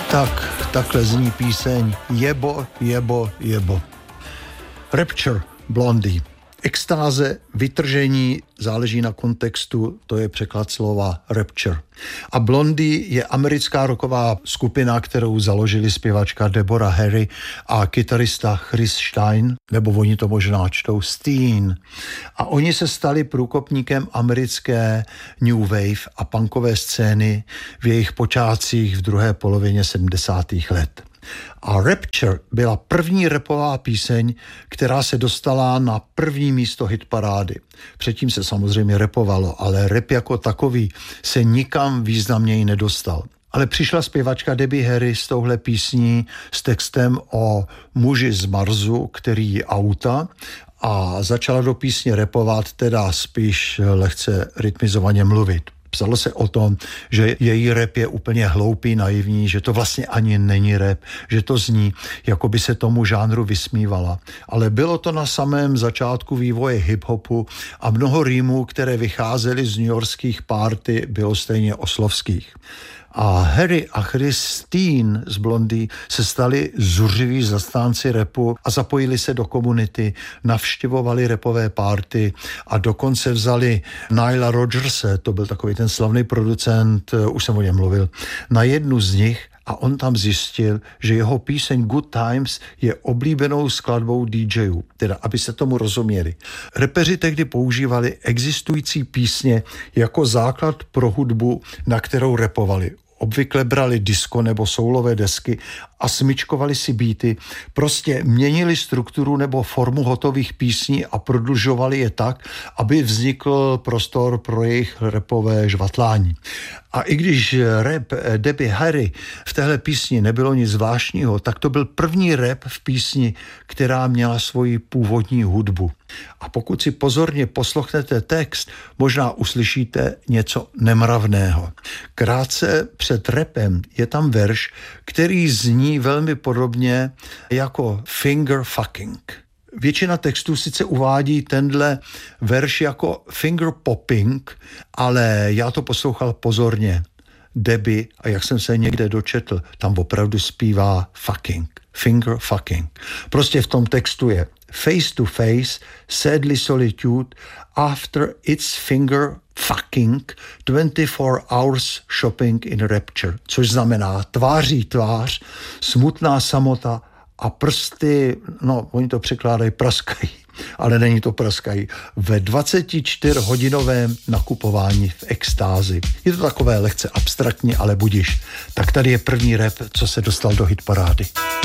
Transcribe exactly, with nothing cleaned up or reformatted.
Tak, takhle zní píseň Jebo, jebo, jebo. Rapture, Blondie. Extáze, vytržení, záleží na kontextu, to je překlad slova Rapture. A Blondie je americká rocková skupina, kterou založili zpěvačka Deborah Harry a kytarista Chris Stein, nebo oni to možná čtou Steen. A oni se stali průkopníkem americké new wave a punkové scény v jejich počátcích v druhé polovině sedmdesátých let. A Rapture byla první rapová píseň, která se dostala na první místo hitparády. Předtím se samozřejmě rapovalo, ale rap jako takový se nikam významněji nedostal. Ale přišla zpěvačka Debbie Harry s touhle písní s textem o muži z Marsu, který je auta, a začala do písně rapovat, teda spíš lehce rytmizovaně mluvit. Psalo se o tom, že její rap je úplně hloupý, naivní, že to vlastně ani není rap, že to zní, jako by se tomu žánru vysmívala. Ale bylo to na samém začátku vývoje hip-hopu a mnoho rýmů, které vycházely z newyorských party, bylo stejně oslovských. A Harry a Chris Steen z Blondie se stali zuřiví zastánci rapu a zapojili se do komunity, navštěvovali rapové party a dokonce vzali Nila Rodgerse, to byl takový ten slavný producent, už jsem o něm mluvil, na jednu z nich a on tam zjistil, že jeho píseň Good Times je oblíbenou skladbou dý džejů, teda aby se tomu rozuměli. Rapeři tehdy používali existující písně jako základ pro hudbu, na kterou rapovali. Obvykle brali disco nebo soulové desky a smyčkovali si beaty, prostě měnili strukturu nebo formu hotových písní a prodlužovali je tak, aby vznikl prostor pro jejich rapové žvatlání. A i když rap Debbie Harry v téhle písni nebylo nic zvláštního, tak to byl první rap v písni, která měla svoji původní hudbu. A pokud si pozorně poslechnete text, možná uslyšíte něco nemravného. Krátce před rapem je tam verš, který zní velmi podobně jako finger fucking. Většina textů sice uvádí tenhle verš jako finger popping, ale já to poslouchal pozorně. Debbie, a jak jsem se někde dočetl, tam opravdu zpívá fucking, finger fucking. Prostě v tom textu je face to face, sadly solitude, after its finger fucking, twenty-four hours shopping in rapture, což znamená tváří tvář, smutná samota a prsty, no oni to překládají praskají, ale není to praskají, ve dvacetičtyřhodinovém nakupování v extázi. Je to takové lehce abstraktní, ale budiš. Tak tady je první rap, co se dostal do hitparády.